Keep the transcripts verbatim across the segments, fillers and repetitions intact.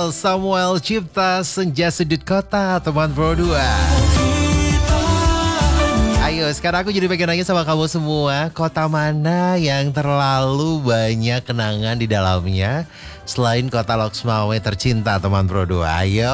Samuel, Samuel Cipta Senja Sudut Kota, teman Pro dua. Ayo, sekarang aku jadi pengen nanya sama kamu semua, kota mana yang terlalu banyak kenangan di dalamnya selain kota Loksmawe tercinta, teman Pro dua? Ayo.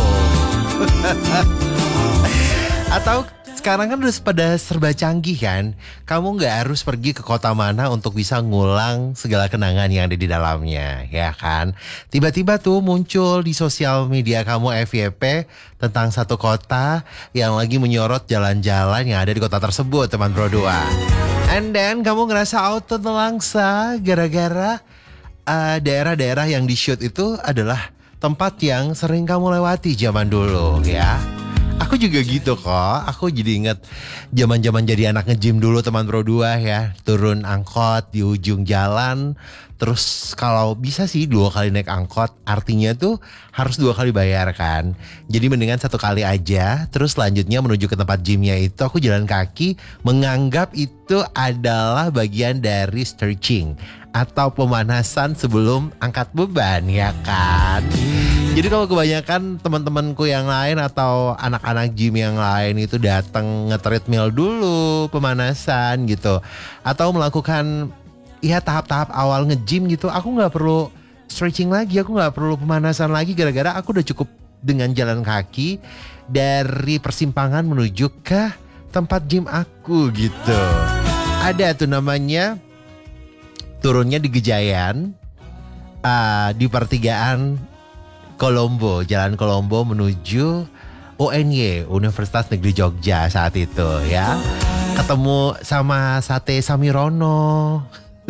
Atau sekarang kan udah pada serba canggih kan, kamu gak harus pergi ke kota mana untuk bisa ngulang segala kenangan yang ada di dalamnya, ya kan? Tiba-tiba tuh muncul di sosial media kamu F Y P tentang satu kota yang lagi menyorot jalan-jalan yang ada di kota tersebut, teman Pro dua. And then kamu ngerasa auto nelangsa gara-gara uh, daerah-daerah yang di shoot itu adalah tempat yang sering kamu lewati zaman dulu, ya. Aku juga gitu kok. Aku jadi inget zaman-zaman jadi anak nge-gym dulu, teman Pro dua ya. Turun angkot di ujung jalan. Terus kalau bisa sih dua kali naik angkot. Artinya tuh harus dua kali bayar kan. Jadi mendingan satu kali aja. Terus selanjutnya menuju ke tempat gymnya itu aku jalan kaki. Menganggap itu adalah bagian dari stretching atau pemanasan sebelum angkat beban, ya kan. Jadi kalau kebanyakan teman-temanku yang lain atau anak-anak gym yang lain itu datang nge-treadmill dulu, pemanasan gitu, atau melakukan ya tahap-tahap awal nge-gym gitu, aku nggak perlu stretching lagi, aku nggak perlu pemanasan lagi gara-gara aku udah cukup dengan jalan kaki dari persimpangan menuju ke tempat gym aku gitu. Ada tuh namanya turunnya di Gejayan, uh, di pertigaan Kolombo, Jalan Kolombo menuju U N Y, Universitas Negeri Jogja saat itu ya. Ketemu sama Sate Samirono.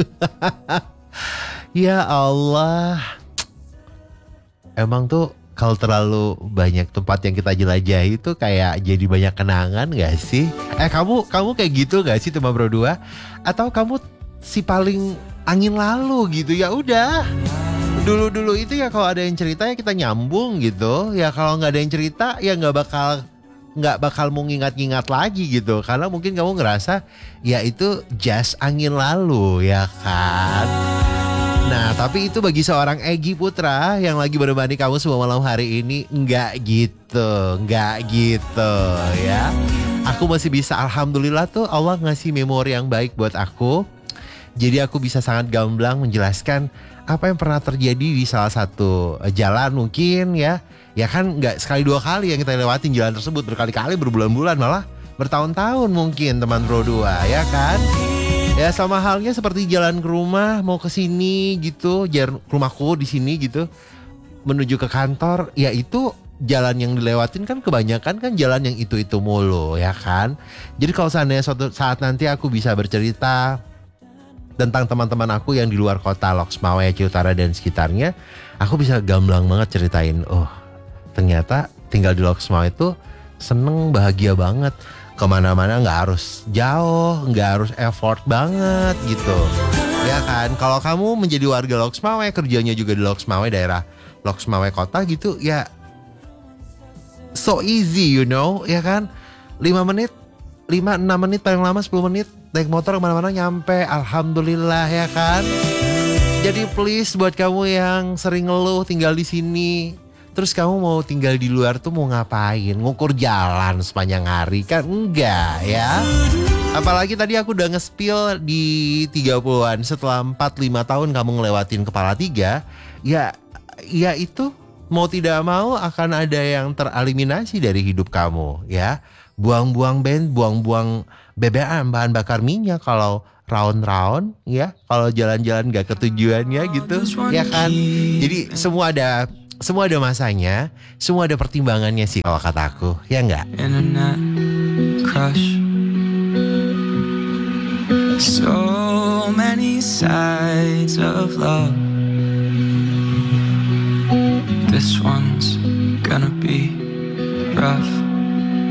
Ya Allah. Emang tuh kalau terlalu banyak tempat yang kita jelajahi itu kayak jadi banyak kenangan gak sih? Eh kamu kamu kayak gitu gak sih, teman Pro dua? Atau kamu si paling angin lalu gitu? Ya udah. Dulu-dulu itu ya kalau ada yang cerita ya kita nyambung gitu. Ya kalau gak ada yang cerita ya gak bakal Gak bakal mau ngingat-ngingat lagi gitu. Karena mungkin kamu ngerasa ya itu just angin lalu, ya kan. Nah tapi itu bagi seorang Egy Putra yang lagi menemani kamu semua malam hari ini, Enggak gitu, enggak gitu ya. Aku masih bisa, alhamdulillah tuh Allah ngasih memori yang baik buat aku. Jadi aku bisa sangat gamblang menjelaskan apa yang pernah terjadi di salah satu jalan mungkin ya. Ya kan gak sekali dua kali yang kita lewatin jalan tersebut, berkali-kali, berbulan-bulan, malah bertahun-tahun mungkin, teman Pro dua, ya kan. Ya sama halnya seperti jalan ke rumah, mau ke sini gitu, jalan rumahku di sini gitu, menuju ke kantor, ya itu jalan yang dilewatin kan kebanyakan kan jalan yang itu-itu mulu, ya kan. Jadi kalau seandainya suatu saat nanti aku bisa bercerita tentang teman-teman aku yang di luar kota Loksmawe, Ciutara dan sekitarnya, aku bisa gamblang banget ceritain, oh ternyata tinggal di Loksmawe itu seneng, bahagia banget. Kemana-mana gak harus jauh, gak harus effort banget gitu. Ya kan, kalau kamu menjadi warga Loksmawe, kerjanya juga di Loksmawe, daerah Loksmawe kota gitu, ya so easy you know, ya kan. lima menit, lima enam menit paling lama, sepuluh menit naik motor kemana-mana nyampe, alhamdulillah, ya kan. Jadi please buat kamu yang sering ngeluh tinggal di sini, terus kamu mau tinggal di luar tuh mau ngapain? Ngukur jalan sepanjang hari kan enggak ya. Apalagi tadi aku udah nge-spill di tiga puluhan, setelah empat lima tahun kamu ngelewatin kepala tiga, ya ya itu mau tidak mau akan ada yang tereliminasi dari hidup kamu ya. Buang-buang ben, buang-buang B B M, bahan bakar minyak kalau round-round ya. Kalau jalan-jalan gak ketujuannya gitu ya kan. Jadi semua ada Semua ada masanya, semua ada pertimbangannya sih kalau kataku, ya enggak? Internet crush. So many sides of love. This one's gonna be rough.